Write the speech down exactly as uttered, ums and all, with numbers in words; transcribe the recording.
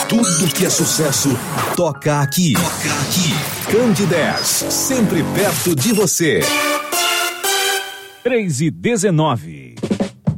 Tudo que é sucesso toca aqui. Toca aqui. Candidez, sempre perto de você. três e dezenove.